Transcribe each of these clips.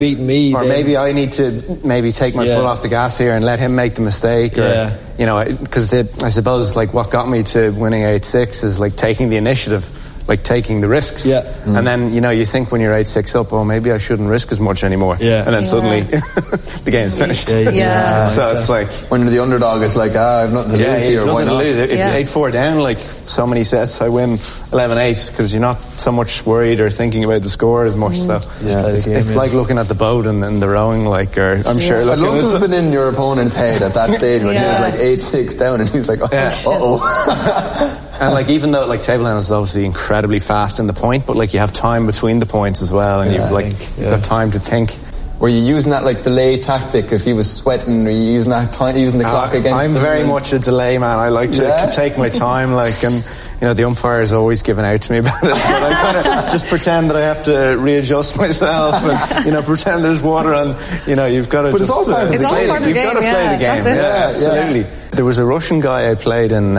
beating me. Or maybe I need to take my foot off the gas here and let him make the mistake. Or, you know, because I suppose like what got me to winning 8-6 is like taking the initiative, like taking the risks. And then, you know, you think when you're 8-6 up, oh, maybe I shouldn't risk as much anymore. And then suddenly the game's finished. So it's like when the underdog is like, I've nothing to lose here. Why not? If you're 8-4 down, like so many sets, I win 11-8 because you're not so much worried or thinking about the score as much. So it's like looking at the boat and the rowing. Like, or I'm sure. I'd love to have been in your opponent's head at that stage when he was like 8-6 down and he's like, And like, even though like table tennis is obviously incredibly fast in the point, but like you have time between the points as well, and you've got time to think. Were you using that like delay tactic? If he was sweating, were you using that time, using the clock against I'm very much a delay man. I like to take my time, like, and you know the umpire is always giving out to me about it, but I kind of just pretend that I have to readjust myself, and you know, pretend there's water, and you know, you've got to it's all part of the game. You've got to play the game. Absolutely. There was a Russian guy I played in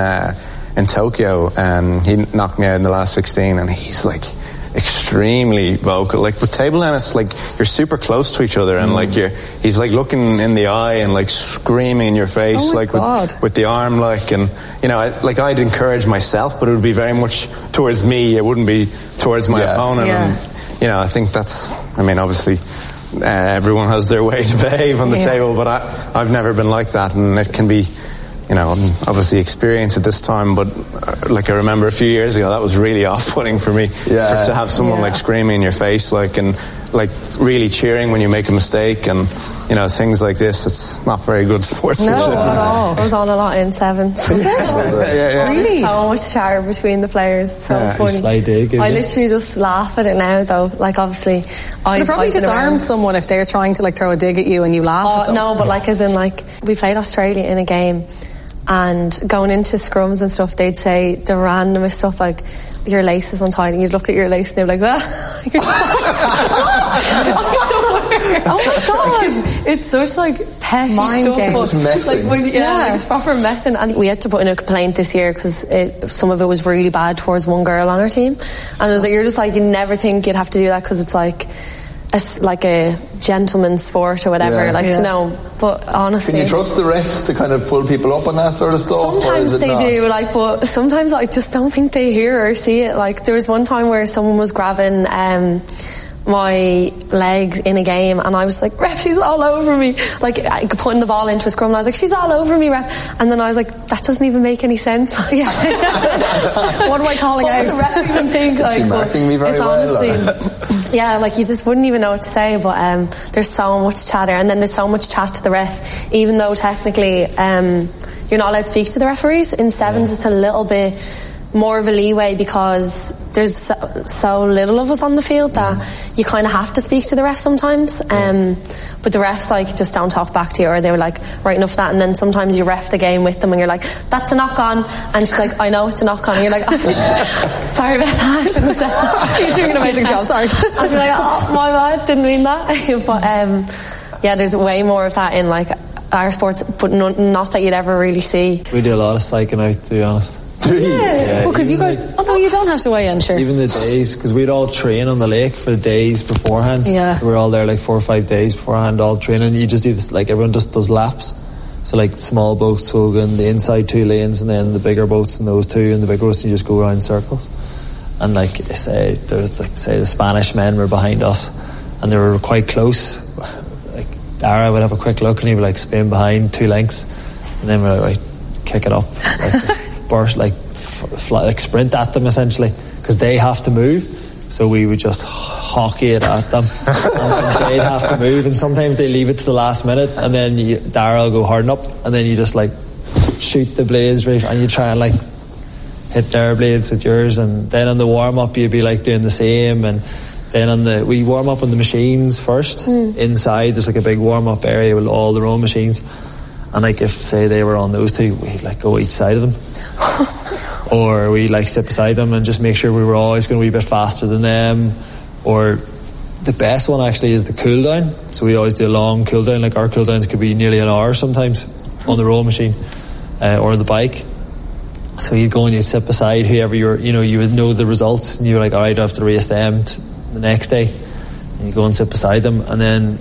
Tokyo, and he knocked me out in the last 16, and he's like extremely vocal. Like with table tennis, like you're super close to each other, and like he's like looking in the eye and like screaming in your face, like with the arm, like, and you know, I'd encourage myself, but it would be very much towards me. It wouldn't be towards my opponent. And, you know, I think that's. I mean, obviously, everyone has their way to behave on the table, but I've never been like that, and it can be. You know, obviously experience at this time, but like I remember a few years ago, that was really off-putting for me. To have someone like screaming in your face, like, and like really cheering when you make a mistake, and you know, things like this. It's not very good sportsmanship. No, at all. I was on a lot in sevens. Really? So much chatter between the players. So funny. Sly dig, I literally just laugh at it now, though. Like, obviously, I probably disarm someone if they're trying to like throw a dig at you and you laugh at them. No, but like, as in like, we played Australia in a game. And going into scrums and stuff, they'd say the randomest stuff like, your lace is untied, and you'd look at your lace and they'd be like, oh my god, it's such like petty mind game. It's messing. Like, like it's proper messing. And we had to put in a complaint this year because some of it was really bad towards one girl on our team, and it was like, you're just like, you never think you'd have to do that because it's like a gentleman's sport or whatever, to know. But honestly, can you trust the refs to kind of pull people up on that sort of stuff? Sometimes they do, like, but sometimes I just don't think they hear or see it. Like, there was one time where someone was grabbing my legs in a game, and I was like, ref, she's all over me. Like, putting the ball into a scrum, and I was like, she's all over me, ref. And then I was like, that doesn't even make any sense. What am I calling out? What would the ref even think? Like, marking me very well, honestly, like, you just wouldn't even know what to say. But there's so much chatter, and then there's so much chat to the ref, even though technically you're not allowed to speak to the referees. In sevens, it's a little bit more of a leeway because there's so little of us on the field that you kind of have to speak to the ref sometimes. But the refs like just don't talk back to you, or they were like, right, enough of that. And then sometimes you ref the game with them and you're like, that's a knock on, and she's like, I know it's a knock on, and you're like, oh, sorry about that, I shouldn't have said that. You're doing an amazing job, sorry. I'd be like, oh, my bad, didn't mean that. But there's way more of that in like our sports, but not that you'd ever really see. We do a lot of psyching out, to be honest. Well, because you guys, you don't have to weigh in, sure. Even the days, because we'd all train on the lake for the days beforehand. So we're all there like 4 or 5 days beforehand, all training. You just do this, like everyone just does laps. So like small boats will go in the inside 2 lanes, and then the bigger boats in those 2, and the big boats, and you just go around in circles. And like say the Spanish men were behind us, and they were quite close. Like Dara would have a quick look, and he would like spin behind 2 lengths, and then we're like, kick it up, like just burst, like sprint at them essentially, because they have to move. So we would just hockey it at them, and they'd have to move, and sometimes they leave it to the last minute, and then Dara will go harden up, and then you just like shoot the blades, and you try and like hit their blades with yours, and then on the warm up you'd be like doing the same, and then we warm up on the machines first. Inside there's like a big warm up area with all their own machines, and like if say they were on those 2, we'd like go each side of them. Or we like sit beside them and just make sure we were always going to be a bit faster than them. Or the best one actually is the cool down. So we always do a long cool down. Like our cool downs could be nearly an hour sometimes on the roll machine or the bike. So you'd go and you'd sit beside whoever you would know the results, and you were like, all right, I have to race them the next day. and you go and sit beside them, and then